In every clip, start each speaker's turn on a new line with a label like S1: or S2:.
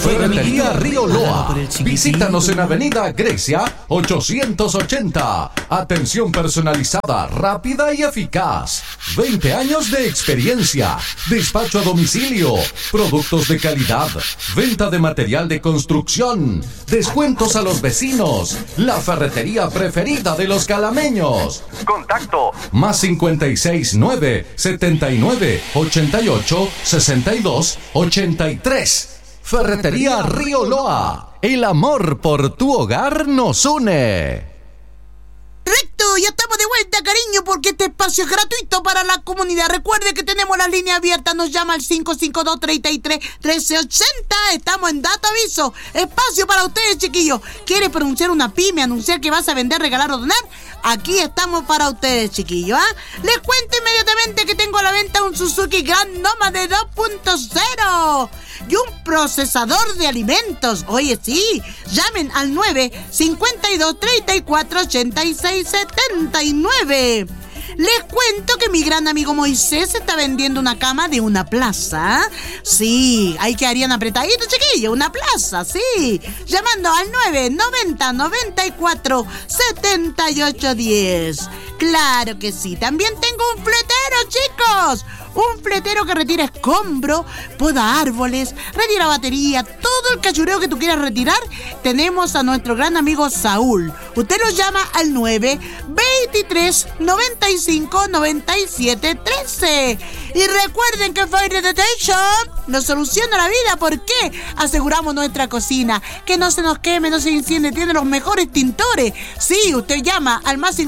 S1: Ferretería Río Loa. Visítanos en Avenida Grecia 880. Atención personalizada, rápida y eficaz. 20 años de experiencia. Despacho a domicilio. Productos de calidad. Venta de material de construcción. Descuentos a los vecinos. La ferretería preferida de los calameños. Contacto más 569 79 88 62 83. Ferretería Río Loa. El amor por tu hogar nos une.
S2: Correcto, ya estamos de vuelta, cariño, porque este espacio es gratuito para la comunidad. Recuerde que tenemos la línea abierta, nos llama al 552-33-1380. Estamos en Dato Aviso. Espacio para ustedes, chiquillos. ¿Quieres pronunciar una pyme, anunciar que vas a vender, regalar o donar? Aquí estamos para ustedes, chiquillos. Les cuento inmediatamente que tengo a la venta un Suzuki Grand Nomade 2.0 y un procesador de alimentos. Oye, sí, llamen al 952-34-86-79. Les cuento que mi gran amigo Moisés está vendiendo una cama de una plaza. Sí, ahí quedarían apretaditos, chiquillos, una plaza, sí. Llamando al 990-94-7810. Claro que sí. También tengo un fletero, chicos. Un fletero que retira escombro, poda árboles, retira batería, todo el cachureo que tú quieras retirar. Tenemos a nuestro gran amigo Saúl. Usted lo llama al 923-95-97-13. Y recuerden que Fire Detection nos soluciona la vida. ¿Por qué? Aseguramos nuestra cocina, que no se nos queme, no se incendie, tiene los mejores tintores. Sí, usted llama al más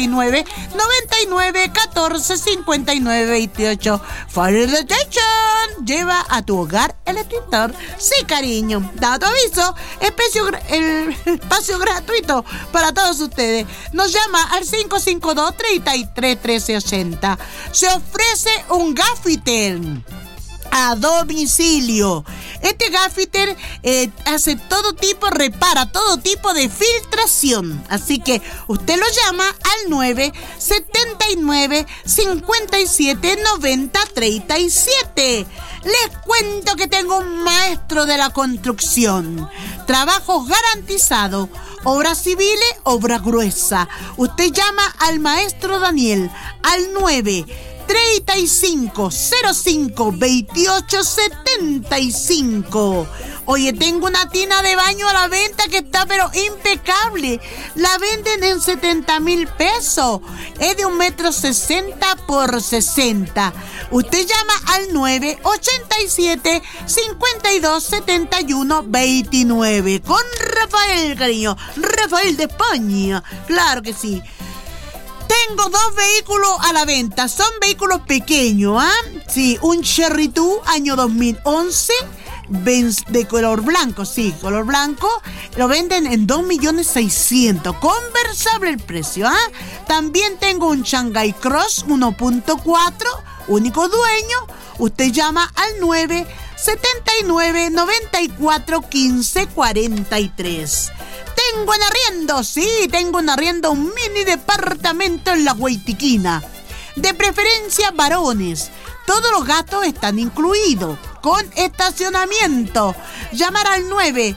S2: 569-99-14-59-28. Fire Detection lleva a tu hogar el extintor. Sí, cariño. Dato aviso, el espacio gratuito para todos ustedes. Nos llama al 552-33-1380. Se ofrece un gaffiter a domicilio. Este gaffiter hace todo tipo, repara todo tipo de filtración. Así que usted lo llama al 979-57-90-37. Les cuento que tengo un maestro de la construcción. Trabajos garantizados. Obras civiles, obra gruesa. Usted llama al maestro Daniel al 935-05-2875. Oye, tengo una tina de baño a la venta que está pero impecable. La venden en 70,000 pesos. Es de 1,60 m por 60. Usted llama al 987-5271-29. Con Rafael, cariño. Rafael de España. Claro que sí. Tengo 2 vehículos a la venta. Son vehículos pequeños, ¿ah? Sí, un Cherry 2 año 2011 de color blanco, sí, color blanco. Lo venden en 2.600.000. Conversable el precio, ¿ah? También tengo un Shanghai Cross 1.4, único dueño. Usted llama al 979-94-15-43. Tengo en arriendo, sí, tengo en arriendo un mini departamento en la Guaitiquina. De preferencia varones. Todos los gastos están incluidos, con estacionamiento. Llamar al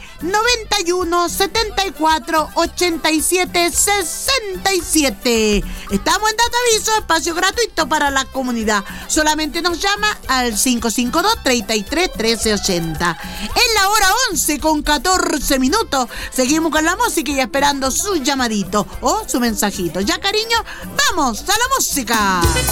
S2: 991-74-87-67. Estamos en Dato Aviso, espacio gratuito para la comunidad. Solamente nos llama al 552-33-1380. En la hora 11 con 14 minutos. Seguimos con la música y esperando su llamadito o su mensajito. Ya, cariño, vamos a la música.